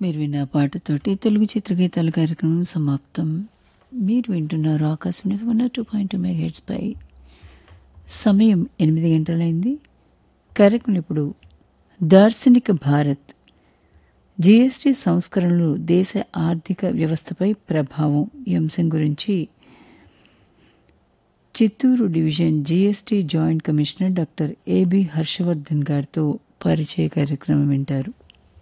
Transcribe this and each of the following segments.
మీరు విన్న పాటతోటి తెలుగు చిత్రగీతాల కార్యక్రమం సమాప్తం. మీరు వింటున్నారు ఆకాశవాణి 102.2 మెగాహెర్ట్జ్ పై. సమయం 8 గంటలైంది. కార్యక్రమం ఇప్పుడు దార్శనిక భారత్, జీఎస్టీ సంస్కరణలు దేశ ఆర్థిక వ్యవస్థపై ప్రభావం ఈ అంశం గురించి Chittoor division GST joint commissioner doctor AB Harshavardhan గారితో పరిచయ కార్యక్రమం వింటారు.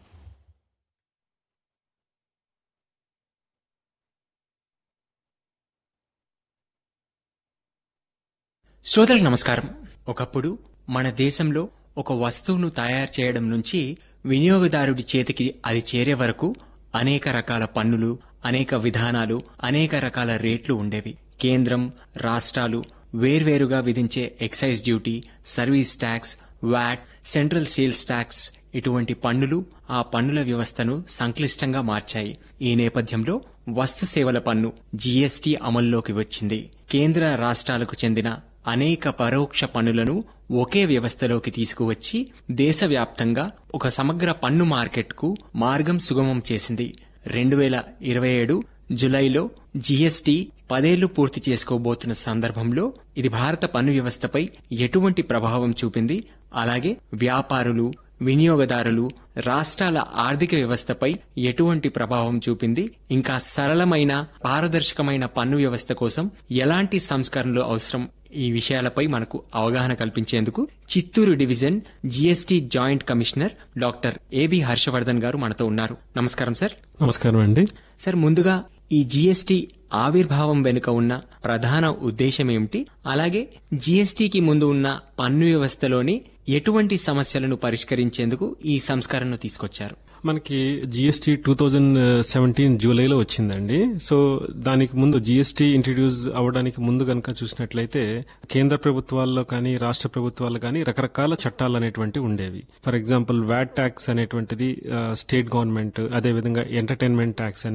శ్రోతలకు నమస్కారం. ఒకప్పుడు మన దేశంలో ఒక వస్తువును తయారు చేయడం నుంచి వినియోగదారుడి చేతికి అది చేరే వరకు అనేక రకాల పన్నులు, అనేక విధానాలు, అనేక రకాల రేట్లు ఉండేవి. కేంద్రం, రాష్ట్రాలు వేర్వేరుగా విధించే excise duty, service tax, VAT, central sales tax ఇటువంటి పన్నులు ఆ పన్నుల వ్యవస్థను సంక్లిష్టంగా మార్చాయి. ఈ నేపథ్యంలో వస్తు సేవల పన్ను జీఎస్టీ అమల్లోకి వచ్చింది. కేంద్ర రాష్ట్రాలకు చెందిన అనేక పరోక్ష పన్నులను ఒకే వ్యవస్థలోకి తీసుకువచ్చి దేశవ్యాప్తంగా ఒక సమగ్ర పన్ను మార్కెట్కు మార్గం సుగమం చేసింది. 2027 జులైలో జీఎస్టీ 10 ఏళ్లు పూర్తి చేసుకోబోతున్న సందర్భంలో ఇది భారత పన్ను వ్యవస్థపై ఎటువంటి ప్రభావం చూపింది, అలాగే వ్యాపారులు, వినియోగదారులు, రాష్ట్రాల ఆర్థిక వ్యవస్థపై ఎటువంటి ప్రభావం చూపింది, ఇంకా సరళమైన పారదర్శకమైన పన్ను వ్యవస్థ కోసం ఎలాంటి సంస్కరణలు అవసరం, ఈ విషయాలపై మనకు అవగాహన కల్పించేందుకు Chittoor division GST joint commissioner doctor AB Harshavardhan గారు మనతో ఉన్నారు. నమస్కారం సార్. నమస్కారం అండి. సార్, ముందుగా ఈ జీఎస్టీ ఆవిర్భావం వెనుక ఉన్న ప్రధాన ఉద్దేశం ఏమిటి, అలాగే జీఎస్టీకి ముందు ఉన్న పన్ను వ్యవస్థలోని ఎటువంటి సమస్యలను పరిష్కరించేందుకు ఈ సంస్కరణను తీసుకొచ్చారు? మనకి జీఎస్టీ 2017 జూలైలో వచ్చిందండి. సో దానికి ముందు జీఎస్టీ ఇంట్రడ్యూస్ అవ్వడానికి ముందు కనుక చూసినట్లయితే కేంద్ర ప్రభుత్వాల్లో కానీ రాష్ట్ర ప్రభుత్వాల్లో కానీ రకరకాల చట్టాలు అనేటువంటివి ఉండేవి. ఫర్ ఎగ్జాంపుల్ వ్యాట్ ట్యాక్స్ అనేటువంటిది స్టేట్ గవర్నమెంట్, అదేవిధంగా ఎంటర్టైన్మెంట్ ట్యాక్స్